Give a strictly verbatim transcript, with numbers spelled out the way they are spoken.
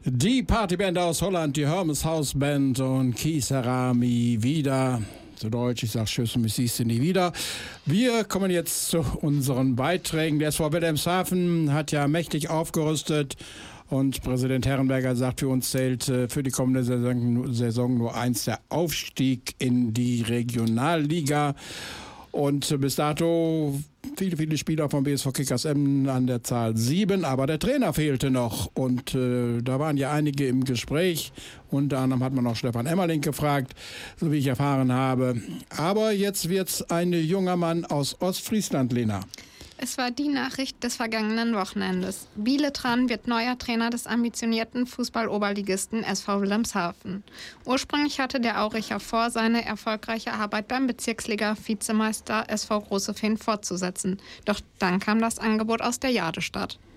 Die Partyband aus Holland, die Hermes House Band und Keith Harami wieder. Zu Deutsch, ich sag Tschüss und mich siehst du nie wieder. Wir kommen jetzt zu unseren Beiträgen. Der S V Wilhelmshaven hat ja mächtig aufgerüstet und Präsident Herrenberger sagt, für uns zählt für die kommende Saison, Saison nur eins, der Aufstieg in die Regionalliga. Und bis dato viele, viele Spieler vom B S V Kickers Emden an der Zahl sieben, aber der Trainer fehlte noch und äh, da waren ja einige im Gespräch. Unter anderem hat man auch Stefan Emmerling gefragt, so wie ich erfahren habe. Aber jetzt wird's ein junger Mann aus Ostfriesland, Lena. Es war die Nachricht des vergangenen Wochenendes. Bile Tran wird neuer Trainer des ambitionierten Fußball-Oberligisten S V Wilhelmshaven. Ursprünglich hatte der Auricher vor, seine erfolgreiche Arbeit beim Bezirksliga-Vizemeister S V Große Feen fortzusetzen. Doch dann kam das Angebot aus der Jadestadt.